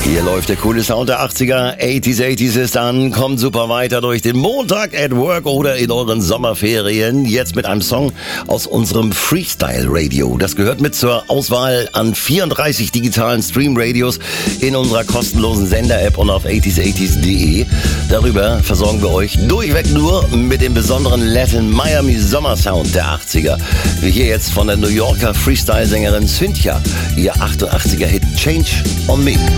Hier läuft der coole Sound der 80er. 80s ist an. Kommt super weiter durch den Montag at Work oder in euren Sommerferien. Jetzt mit einem Song aus unserem Freestyle Radio. Das gehört mit zur Auswahl an 34 digitalen Stream-Radios in unserer kostenlosen Sender-App und auf 80s80s.de. Darüber versorgen wir euch durchweg nur mit dem besonderen Latin Miami Sommersound der 80er. Wie hier jetzt von der New Yorker Freestyle-Sängerin Cynthia. Ihr 88er-Hit Change on Me.